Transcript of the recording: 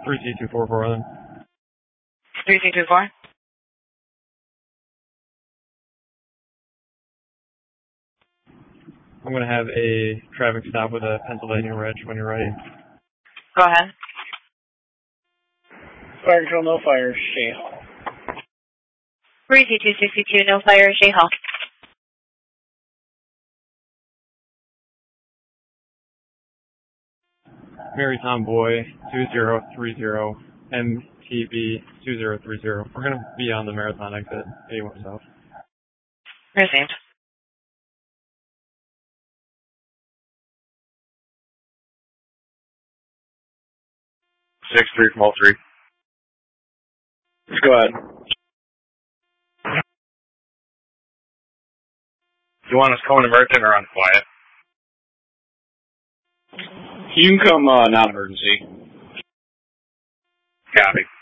3C244 then. 3C24? I'm going to have a traffic stop with a Pennsylvania Ridge when you're ready. Go ahead. Fire control, no fire, Shea Hall. 3C262, no fire, Shea Hall. Mary Tom Boy, 2030, MTB 2030. We're going to be on the Marathon exit, 81 South. Received. Six three from all three. Go ahead. Do you want us coming emergent or on quiet? You can come non-emergency. Copy.